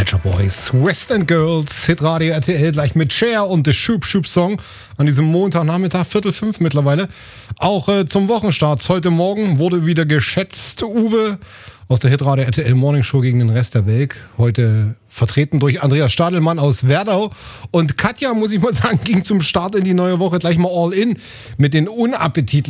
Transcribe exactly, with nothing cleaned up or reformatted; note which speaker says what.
Speaker 1: Pet Shop Boys, West End Girls, Hitradio R T L, gleich mit Cher und The Shoop Shoop Song an diesem Montagnachmittag, Viertel fünf mittlerweile. Auch äh, zum Wochenstart heute Morgen wurde wieder geschätzt, Uwe aus der Hitradio R T L Morning Show gegen den Rest der Welt. Heute vertreten durch Andreas Stadelmann aus Werdau. Und Katja, muss ich mal sagen, ging zum Start in die neue Woche gleich mal all in mit den unappetitlichen